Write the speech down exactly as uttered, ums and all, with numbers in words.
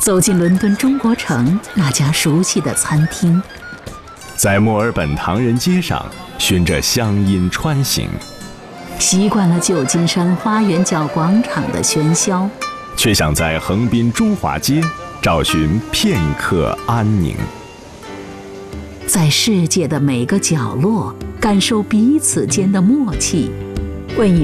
走进伦敦中国城那家熟悉的餐厅， 在墨尔本唐人街上循着乡音穿行， 习惯了旧金山花园角广场的喧嚣， 却想在横滨中华街找寻片刻安宁。 在世界的每个角落感受彼此间的默契，为你